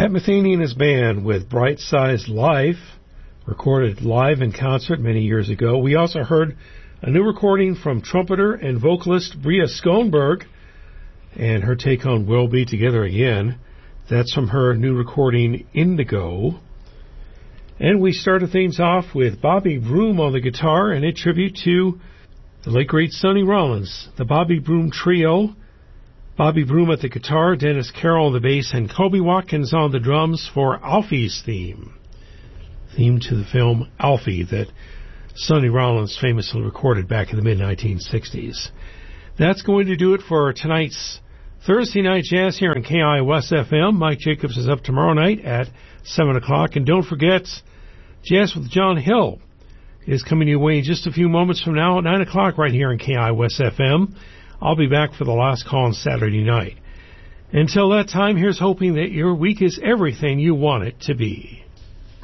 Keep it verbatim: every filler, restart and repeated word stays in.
Pat Metheny and his band with Bright Size Life, recorded live in concert many years ago. We also heard a new recording from trumpeter and vocalist Bria Schoenberg and her take on We'll Be Together Again. That's from her new recording, Indigo. And we started things off with Bobby Broom on the guitar and a tribute to the late great Sonny Rollins, the Bobby Broom Trio. Bobby Broom at the guitar, Dennis Carroll on the bass, and Kobe Watkins on the drums for Alfie's theme. Theme to the film Alfie that Sonny Rollins famously recorded back in the mid nineteen sixties. That's going to do it for tonight's Thursday Night Jazz here on K I O S F M. Mike Jacobs is up tomorrow night at seven o'clock. And don't forget, Jazz with John Hill is coming your way in just a few moments from now at nine o'clock right here on K I O S F M. I'll be back for the last call on Saturday night. Until that time, here's hoping that your week is everything you want it to be.